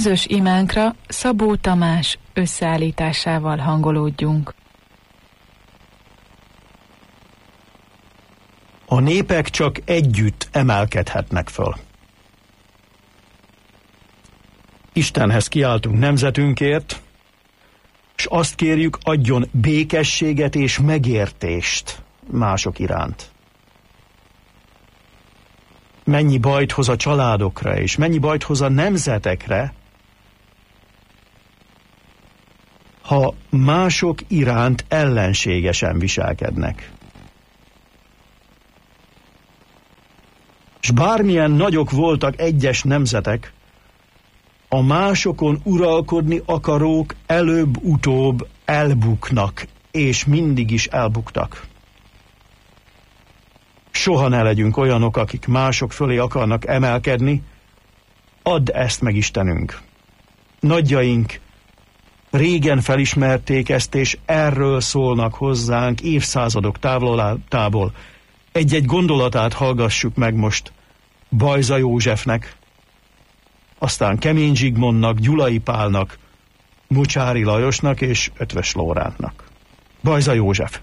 közös imánkra Szabó Tamás összeállításával hangolódjunk. A népek csak együtt emelkedhetnek föl. Istenhez kiáltunk nemzetünkért, és azt kérjük, adjon békességet és megértést mások iránt. Mennyi bajt hoz a családokra, és mennyi bajt hoz a nemzetekre, ha mások iránt ellenségesen viselkednek. És bármilyen nagyok voltak egyes nemzetek, a másokon uralkodni akarók előbb-utóbb elbuknak, és mindig is elbuktak. Soha ne legyünk olyanok, akik mások fölé akarnak emelkedni, add ezt meg Istenünk. Nagyjaink régen felismerték ezt, és erről szólnak hozzánk évszázadok távolatából. Egy-egy gondolatát hallgassuk meg most Bajza Józsefnek, aztán Kemény Zsigmondnak, Gyulai Pálnak, Mocsáry Lajosnak és Eötvös Lórántnak. Bajza József.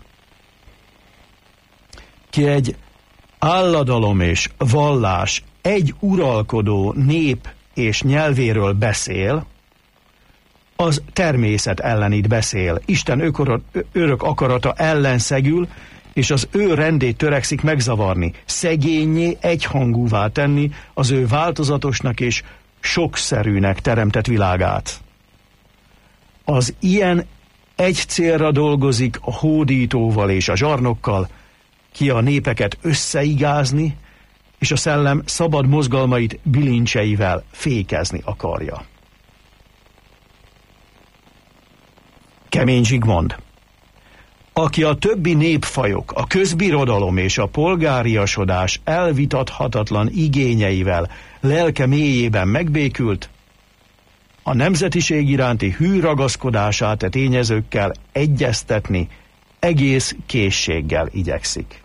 Ki egy álladalom és vallás egy uralkodó nép és nyelvéről beszél, az természet ellenít beszél. Isten örök akarata ellen szegül, és az ő rendét törekszik megzavarni, szegénnyé, egyhangúvá tenni az ő változatosnak és sokszerűnek teremtett világát. Az ilyen egy célra dolgozik a hódítóval és a zsarnokkal, ki a népeket összeigázni, és a szellem szabad mozgalmait bilincseivel fékezni akarja. Kemény Zsigmond. Aki a többi népfajok, a közbirodalom és a polgáriasodás elvitathatatlan igényeivel lelke mélyében megbékült, a nemzetiség iránti hű ragaszkodását a tényezőkkel egyeztetni egész készséggel igyekszik.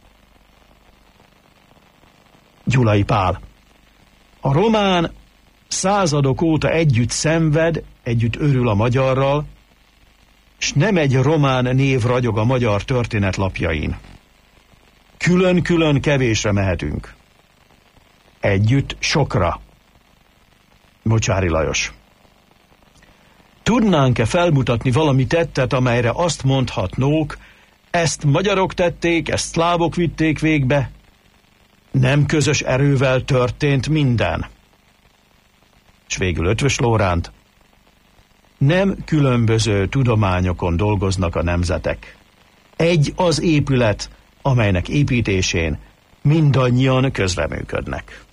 Gyulai Pál. A román századok óta együtt szenved, együtt örül a magyarral, s nem egy román név ragyog a magyar történetlapjain. Külön-külön kevésre mehetünk. Együtt sokra. Mocsáry Lajos. Tudnánk-e felmutatni valami tettet, amelyre azt mondhatnók, ezt magyarok tették, ezt szlávok vitték végbe? Nem közös erővel történt minden. És végül Eötvös Lóránt. Nem különböző tudományokon dolgoznak a nemzetek. Egy az épület, amelynek építésén mindannyian közreműködnek.